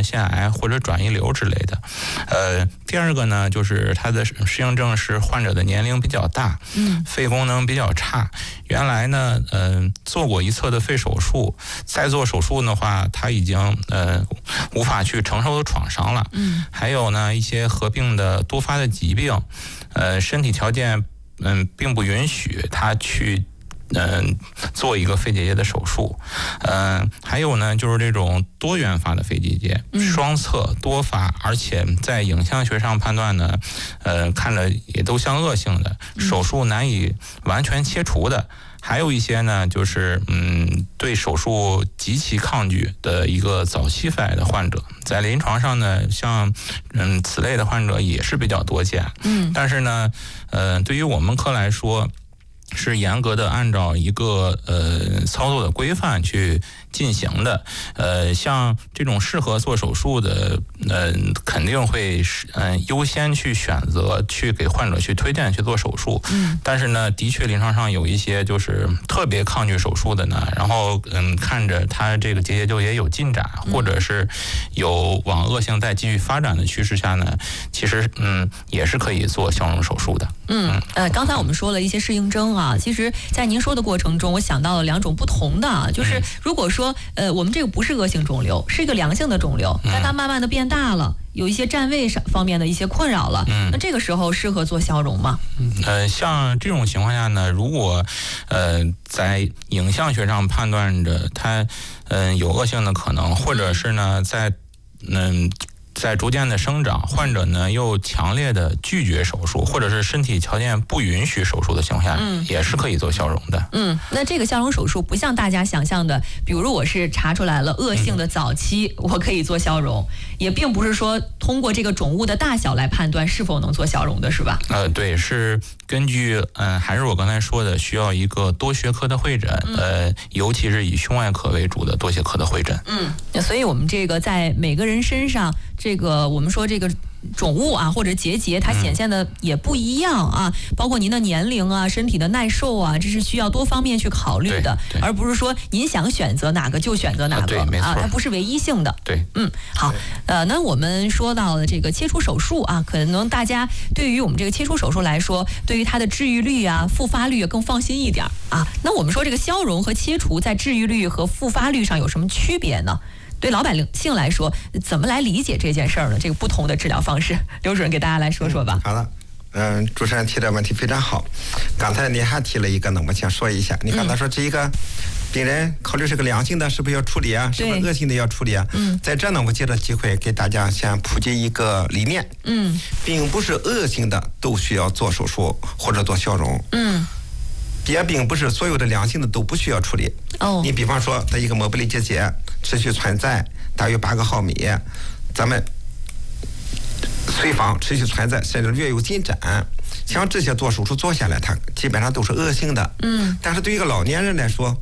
的腺癌或者转移瘤之类的。第二个呢，就是它的适应症是患者的年龄比较大，肺功能比较差。原来呢，做过一侧的肺手术，再做手术的话，他已经无法去承受的创伤了。还有呢，一些合并的多发的疾病，身体条件并不允许他去做一个肺结节的手术。还有呢，就是这种多元发的肺结节，双侧多发，而且在影像学上判断呢，看着也都像恶性的，手术难以完全切除的。还有一些呢，就是对手术极其抗拒的一个早期肺癌的患者，在临床上呢，像此类的患者也是比较多见。但是呢，对于我们科来说，是严格的按照一个操作的规范去进行的。像这种适合做手术的，肯定会优先去选择去给患者去推荐去做手术。但是呢，的确临床上有一些就是特别抗拒手术的呢，然后看着他这个结节就也有进展，或者是有往恶性再继续发展的趋势下呢，其实也是可以做消融手术的。 刚才我们说了一些适应症啊，其实在您说的过程中，我想到了两种不同的，就是如果说我们这个不是恶性肿瘤，是一个良性的肿瘤，但它慢慢的变大了，有一些占位上方面的一些困扰了，那这个时候适合做消融吗？ 像这种情况下呢，如果在影像学上判断着它有恶性的可能，或者是呢在逐渐的生长，患者呢又强烈的拒绝手术，或者是身体条件不允许手术的情况下，也是可以做消融的。 那这个消融手术不像大家想象的，比如我是查出来了恶性的早期，我可以做消融，也并不是说通过这个肿物的大小来判断是否能做消融的，是吧？ 对，是根据还是我刚才说的，需要一个多学科的会诊，尤其是以胸外科为主的多学科的会诊。 所以我们这个在每个人身上，这个我们说这个肿物啊或者结节，它显现的也不一样啊，包括您的年龄啊、身体的耐受啊，这是需要多方面去考虑的，而不是说您想选择哪个就选择哪个啊，它不是唯一性的。 对， 好，那我们说到了这个切除手术啊，可能大家对于我们这个切除手术来说，对于它的治愈率啊、复发率更放心一点啊。那我们说这个消融和切除在治愈率和复发率上有什么区别呢？对老百姓来说，怎么来理解这件事儿呢？这个不同的治疗方式，刘主任给大家来说说吧。 好的，主持人提的问题非常好。刚才你还提了一个呢，我先说一下。你刚才说这一个病人考虑是个良性的，是不是要处理啊？是不是恶性的要处理啊？在这呢，我借着机会给大家先普及一个理念。并不是恶性的都需要做手术或者做消融。也并不是所有的良性的都不需要处理。你比方说，它一个膜玻璃结节持续存在大约8个毫米，咱们随访持续存在，甚至略有进展，像这些做手术做下来，它基本上都是恶性的。但是对于一个老年人来说，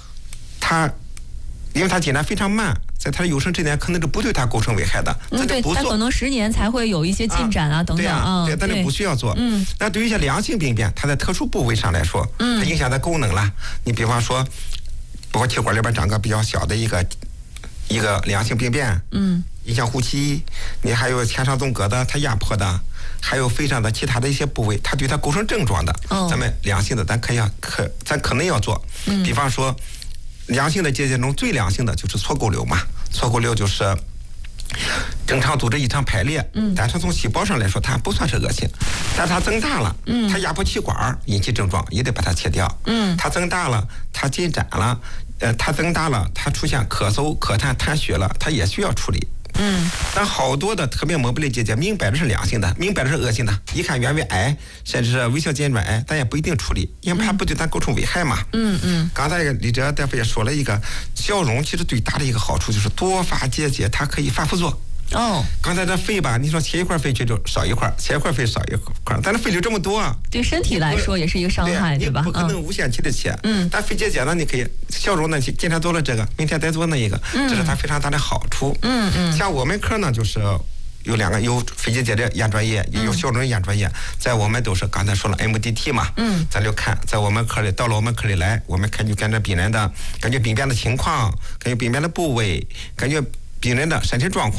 因为它进展非常慢，在他的有生之年可能是不对他构成危害的， 对，他可能10年才会有一些进展啊，等等。 对，但是不需要做。那对于一些良性病变，它在特殊部位上来说，它影响的功能了。你比方说，包括气管里边长个比较小的一个良性病变，影响呼吸，你还有前上纵隔的，它压迫的，还有肺上的其他的一些部位，它对它构成症状的，咱们良性的咱可能要做。比方说。良性的结节中最良性的就是错构瘤嘛，错构瘤就是正常组织异常排列，但是从细胞上来说它不算是恶性，但它增大了，它压迫气管引起症状也得把它切掉，它增大了，它进展了，它增大了，它出现咳嗽、咳痰、痰血了，它也需要处理。但好多的特别膜玻璃结节明摆着是良性的，明摆着是恶性的，一看原为癌，甚至是微小间转癌，但也不一定处理，因为它不对它构成危害嘛。刚才李哲大夫也说了一个消融，其实最大的一个好处就是多发结节它可以反复做。刚才这肺吧，你说切一块肺去就少一块，切一块肺少一块，但是肺瘤这么多啊， 对身体来说也是一个伤害，对吧？ 你不可能无限期的切。但肺结节呢，你可以消融呢，今天做了这个，明天再做那一个，这是它非常大的好处。像我们科呢，就是有2个，有肺结节的研专业，也有消融研专业，在我们都是刚才说了 MDT 嘛，咱就看在我们科里，到了我们科里来，我们根据病人的病变的情况，根据病变的部位，根据病人的身体状况。